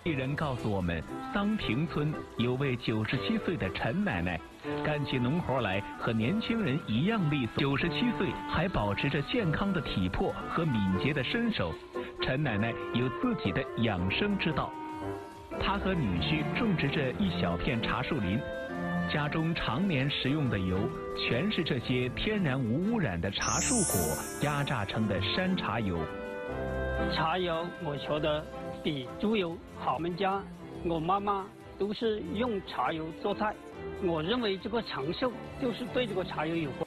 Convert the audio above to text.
一人告诉我们，桑坪村有位97岁的陈奶奶，干起农活来和年轻人一样利索。97岁还保持着健康的体魄和敏捷的身手。陈奶奶有自己的养生之道，她和女婿种植着一小片茶树林，家中常年食用的油全是这些天然无污染的茶树果压榨成的山茶油。 茶油我觉得比猪油好，我们家我妈妈都是用茶油做菜，我认为这个长寿就是对这个茶油有关。